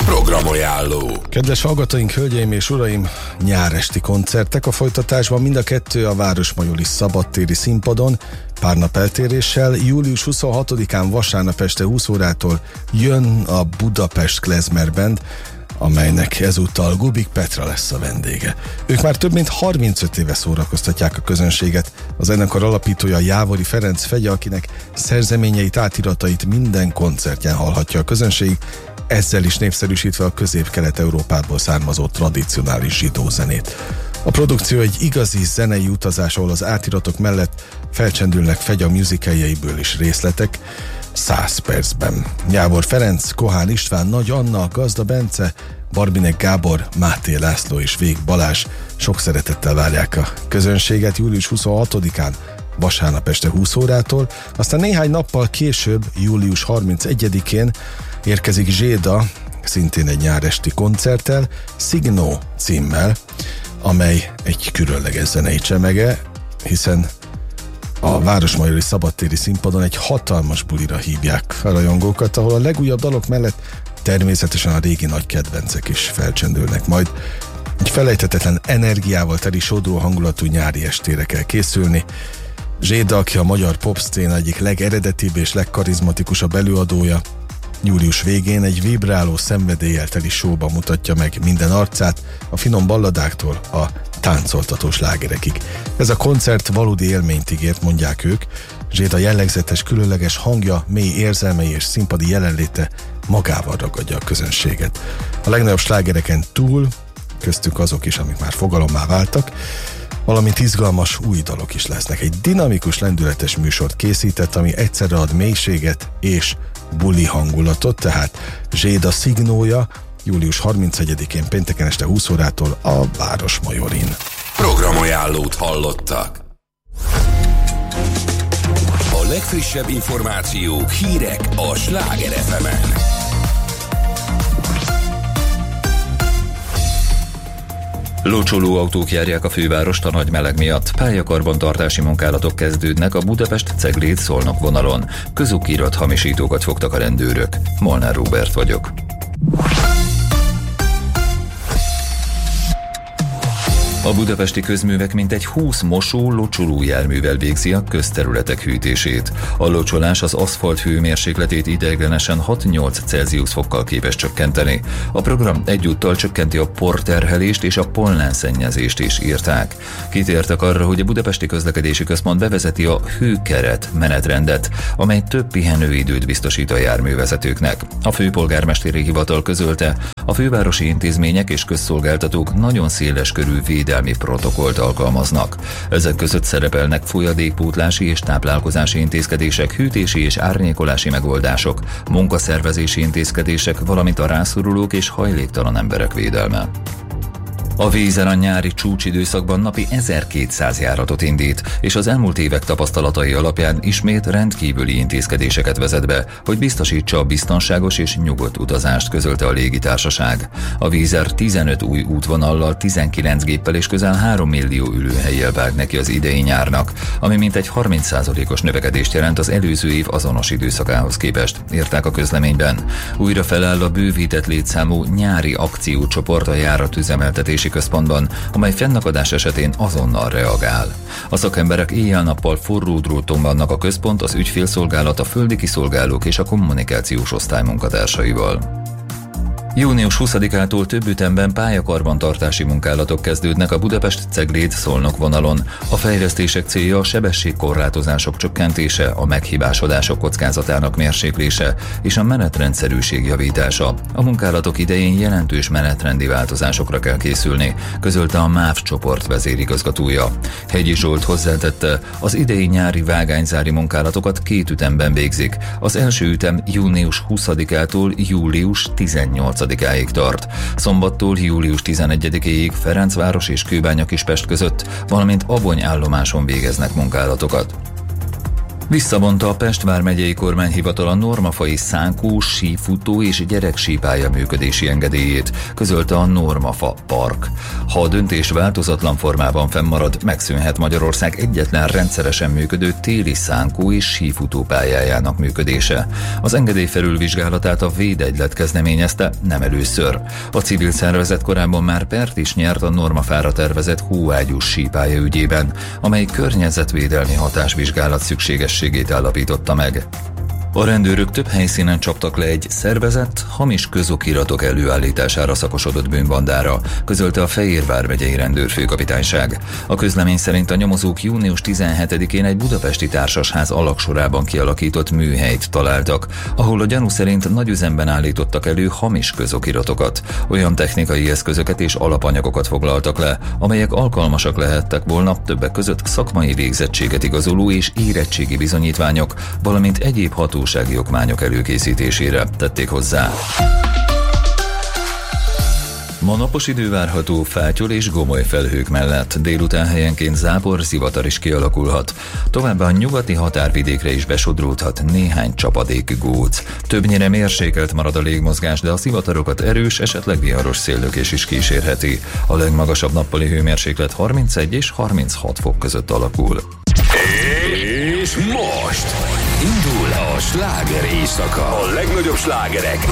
Programajánló. Kedves hallgatóink, hölgyeim és uraim, nyáresti koncertek a folytatásban, mind a kettő a Városmajori szabadtéri színpadon, pár nap eltéréssel. Július 26-án vasárnap este 20 órától jön a Budapest Klezmer Band, amelynek ezúttal Gubik Petra lesz a vendége. Ők már több mint 35 éve szórakoztatják a közönséget. A zenekar alapítója Jávori Ferenc Fegye, akinek szerzeményeit, átiratait minden koncertjén hallhatja a közönség, ezzel is népszerűsítve a Közép-Kelet-Európából származó tradicionális zsidó zenét. A produkció egy igazi zenei utazás, ahol az átiratok mellett felcsendülnek Fegye musicaljeiből is részletek 100 percben. Jávor Ferenc, Kohán István, Nagy Anna, Gazda Bence, Barbinek Gábor, Máté László és Vég Balázs sok szeretettel várják a közönséget július 26-án, vasárnap este 20 órától, aztán néhány nappal később, július 31-én érkezik Zséda, szintén egy nyáresti koncerttel, Signó címmel, amely egy különleges zenei csemege, hiszen a Városmajori szabadtéri színpadon egy hatalmas bulira hívják a rajongókat, ahol a legújabb dalok mellett természetesen a régi nagy kedvencek is felcsendülnek majd. Egy felejthetetlen energiával teli sodró hangulatú nyári estére kell készülni. Zséda, aki a magyar popszcéna egyik legeredetibb és legkarizmatikusabb előadója, július végén egy vibráló, szenvedéllyel teli showba mutatja meg minden arcát, a finom balladáktól a táncoltató slágerekig. Ez a koncert valódi élményt ígért, mondják ők. Zséda jellegzetes, különleges hangja, mély érzelmei és színpadi jelenléte magával ragadja a közönséget. A legnagyobb slágereken túl, köztük azok is, amik már fogalommá váltak, valamint izgalmas új dalok is lesznek. Egy dinamikus, lendületes műsort készített, ami egyszerre ad mélységet és buli hangulatot, tehát Zséda Signója július 31-én pénteken este 20 órától a Városmajorin. Programajánlót hallottak. A legfrissebb információk, hírek a Sláger FM-en. Locsoló autók járják a fővárost a nagy meleg miatt. Pályakarbantartási munkálatok kezdődnek a Budapest-Cegléd-Szolnok vonalon. Közukirat hamisítókat fogtak a rendőrök. Molnár Róbert vagyok. A budapesti közművek mintegy 20 mosó-locsoló járművel végzi a közterületek hűtését. A locsolás az aszfalt hőmérsékletét ideiglenesen 6-8 Celsius fokkal képes csökkenteni. A program egyúttal csökkenti a porterhelést és a pollenszennyezést is, írták. Kitértek arra, hogy a Budapesti Közlekedési Központ bevezeti a hőkeret menetrendet, amely több pihenőidőt biztosít a járművezetőknek. A főpolgármesteri hivatal közölte, a fővárosi intézmények és közszolgáltatók nagyon széles körű védelmi protokollt alkalmaznak. Ezek között szerepelnek folyadékpótlási és táplálkozási intézkedések, hűtési és árnyékolási megoldások, munkaszervezési intézkedések, valamint a rászorulók és hajléktalan emberek védelme. A Vízer a nyári csúcsidőszakban napi 1200 járatot indít, és az elmúlt évek tapasztalatai alapján ismét rendkívüli intézkedéseket vezet be, hogy biztosítsa a biztonságos és nyugodt utazást, közölte a légitársaság. A Vízer 15 új útvonallal, 19 géppel és közel 3 millió ülőhellyel vág neki az idei nyárnak, ami mintegy 30%-os növekedést jelent az előző év azonos időszakához képest, írták a közleményben. Újra feláll a bővített létszámú nyári akciócsoport a járatüzemeltetés központban, amely fennakadás esetén azonnal reagál. A szakemberek éjjel-nappal forró dróton vannak a központ, az ügyfélszolgálat, a földi kiszolgálók és a kommunikációs osztály munkatársaival. Június 20-ától több ütemben pályakarbantartási munkálatok kezdődnek a Budapest-Cegléd-Szolnok vonalon. A fejlesztések célja a sebességkorlátozások csökkentése, a meghibásodások kockázatának mérséklése és a menetrendszerűség javítása. A munkálatok idején jelentős menetrendi változásokra kell készülni, közölte a MÁV csoport vezérigazgatója. Hegyi Zsolt hozzátette, az idei nyári vágányzári munkálatokat 2 ütemben végzik. Az első ütem június 20-ától július 18-áig tart. Szombattól július 11-éig Ferencváros és Kőbánya-Kispest között, valamint Abony állomáson végeznek munkálatokat. Visszavonta a Pest vármegyei kormányhivatal a normafai szánkó, sífutó és gyereksípálya működési engedélyét, közölte a Normafa Park. Ha a döntés változatlan formában fennmarad, megszűnhet Magyarország egyetlen rendszeresen működő téli szánkó és sífutó pályájának működése. Az engedély felülvizsgálatát a Védegylet kezdeményezte, nem először. A civil szervezet korábban már pert is nyert a Normafára tervezett hóágyús sípálya ügyében, amely környezetvédelmi hatásvizsgálat szükségességét állapította meg. A rendőrök több helyszínen csaptak le egy szervezett, hamis közokiratok előállítására szakosodott bűnbandára, közölte a Fejér vármegyei rendőrfőkapitányság. A közlemény szerint a nyomozók június 17-én egy budapesti társasház alagsorában kialakított műhelyt találtak, ahol a gyanú szerint nagyüzemben állítottak elő hamis közokiratokat. Olyan technikai eszközöket és alapanyagokat foglaltak le, amelyek alkalmasak lehettek volna többek között szakmai végzettséget igazoló és érettségi bizonyítványok, valamint egyéb hatósági okmányok előkészítésére, tették hozzá. Ma napos idő várható fátyol és gomoly felhők mellett, délután helyenként zápor, zivatar is kialakulhat. Továbbá a nyugati határvidékre is besodródhat néhány csapadék góc. Többnyire mérsékelt marad a légmozgás, de a zivatarokat erős, esetleg viharos széllökés is kísérheti. A legmagasabb nappali hőmérséklet 31 és 36 fok között alakul. És most indul a sláger éjszaka. A legnagyobb slágerek